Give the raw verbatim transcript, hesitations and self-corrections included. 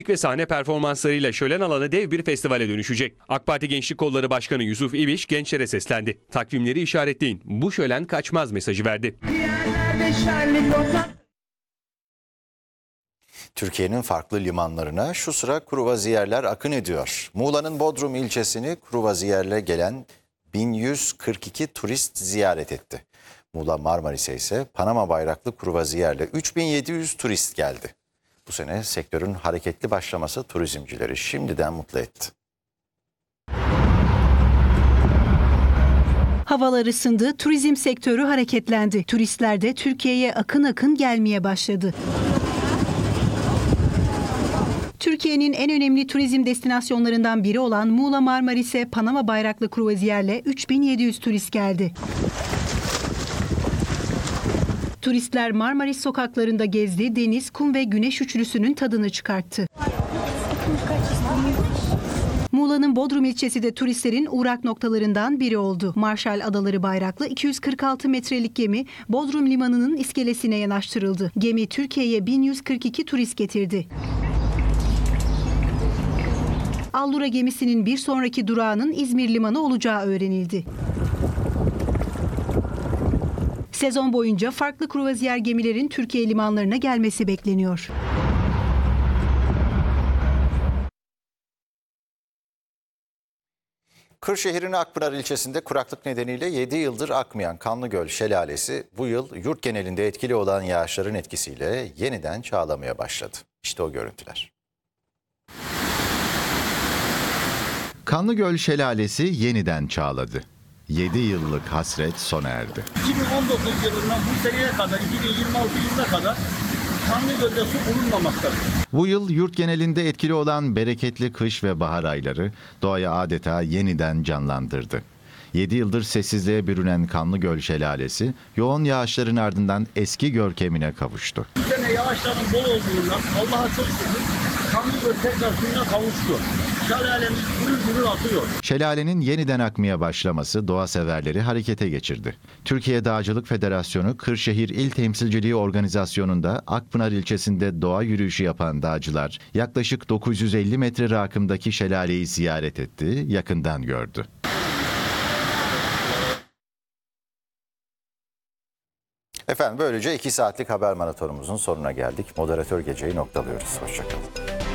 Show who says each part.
Speaker 1: ve sahne performanslarıyla şölen alanı dev bir festivale dönüşecek. AK Parti Gençlik Kolları Başkanı Yusuf İbiş gençlere seslendi. Takvimleri işaretleyin, bu şölen kaçmaz mesajı verdi.
Speaker 2: Türkiye'nin farklı limanlarına şu sıra kruvaziyerler akın ediyor. Muğla'nın Bodrum ilçesini kruvaziyerle gelen bin yüz kırk iki turist ziyaret etti. Muğla Marmaris'e ise Panama bayraklı kruvaziyerle üç bin yedi yüz turist geldi. Bu sene sektörün hareketli başlaması turizmcileri şimdiden mutlu etti.
Speaker 3: Havalar ısındı, turizm sektörü hareketlendi. Turistler de Türkiye'ye akın akın gelmeye başladı. Türkiye'nin en önemli turizm destinasyonlarından biri olan Muğla Marmaris'e Panama bayraklı kruvaziyerle üç bin yedi yüz turist geldi. Turistler Marmaris sokaklarında gezdi, deniz, kum ve güneş üçlüsünün tadını çıkarttı. Muğla'nın Bodrum ilçesi de turistlerin uğrak noktalarından biri oldu. Marshall Adaları bayraklı iki yüz kırk altı metrelik gemi Bodrum Limanı'nın iskelesine yanaştırıldı. Gemi Türkiye'ye bin yüz kırk iki turist getirdi. Allura gemisinin bir sonraki durağının İzmir Limanı olacağı öğrenildi. Sezon boyunca farklı kruvaziyer gemilerin Türkiye limanlarına gelmesi bekleniyor.
Speaker 2: Kırşehir'in Akpınar ilçesinde kuraklık nedeniyle yedi yıldır akmayan Kanlıgöl Şelalesi bu yıl yurt genelinde etkili olan yağışların etkisiyle yeniden çağlamaya başladı. İşte o görüntüler.
Speaker 4: Kanlıgöl Şelalesi yeniden çağladı. yedi yıllık hasret sona erdi.
Speaker 5: iki bin on dokuz yılından bu seneye kadar iki bin yirmi altı yılına kadar Kanlıgöl'de su bulunmamaktadır.
Speaker 4: Bu yıl yurt genelinde etkili olan bereketli kış ve bahar ayları doğayı adeta yeniden canlandırdı. yedi yıldır sessizliğe bürünen Kanlıgöl Şelalesi yoğun yağışların ardından eski görkemine kavuştu.
Speaker 5: Bu sene yağışların bol olduğundan Allah'a çok şükür Kanlıgöl tekrar suyuna kavuştu. Şelalemiz gürül gürül akıyor.
Speaker 4: Şelalenin yeniden akmaya başlaması doğa severleri harekete geçirdi. Türkiye Dağcılık Federasyonu Kırşehir İl Temsilciliği Organizasyonu'nda Akpınar ilçesinde doğa yürüyüşü yapan dağcılar yaklaşık dokuz yüz elli metre rakımdaki şelaleyi ziyaret etti, yakından gördü.
Speaker 2: Efendim böylece iki saatlik haber maratonumuzun sonuna geldik. Moderatör geceyi noktalıyoruz. Hoşçakalın.